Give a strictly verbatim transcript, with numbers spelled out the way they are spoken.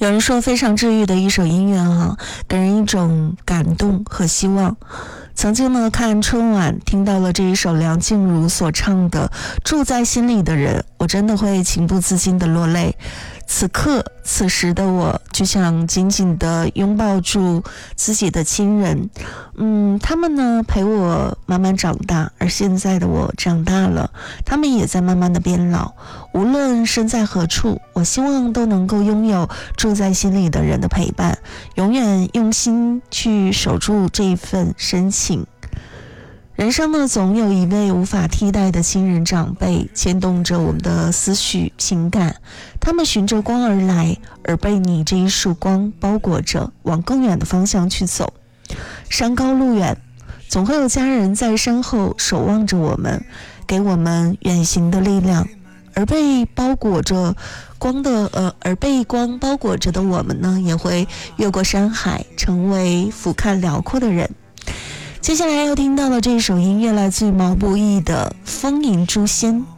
有人说非常治愈的一首音乐啊，给人一种感动和希望。曾经呢看春晚听到了这一首梁静茹所唱的《住在心里的人》，我真的会情不自禁的落泪。此刻此时的我就想紧紧地拥抱住自己的亲人，嗯，他们呢陪我慢慢长大，而现在的我长大了，他们也在慢慢的变老。无论身在何处，我希望都能够拥有住在心里的人的陪伴，永远用心去守住这一份深情。人生呢，总有一位无法替代的亲人长辈牵动着我们的思绪情感，他们循着光而来，而被你这一束光包裹着，往更远的方向去走。山高路远，总会有家人在身后守望着我们，给我们远行的力量。而被包裹着光的呃，而被光包裹着的我们呢，也会越过山海，成为俯瞰辽阔的人。接下来要听到的这首音乐来自于毛不易的《风吟诛仙》。